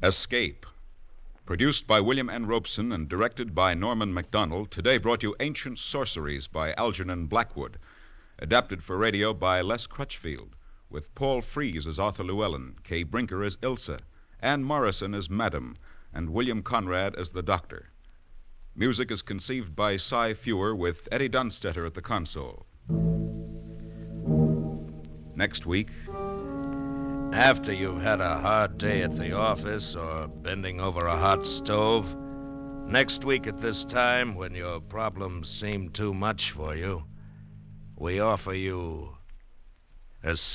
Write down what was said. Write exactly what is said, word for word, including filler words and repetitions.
Escape. Produced by William N. Robeson and directed by Norman MacDonald, today brought you Ancient Sorceries by Algernon Blackwood. Adapted for radio by Les Crutchfield, with Paul Frees as Arthur Llewellyn, Kay Brinker as Ilsa, Ann Morrison as Madam, and William Conrad as the Doctor. Music is conceived by Cy Fewer, with Eddie Dunstetter at the console. Next week... After you've had a hard day at the office or bending over a hot stove, next week at this time, when your problems seem too much for you, we offer you a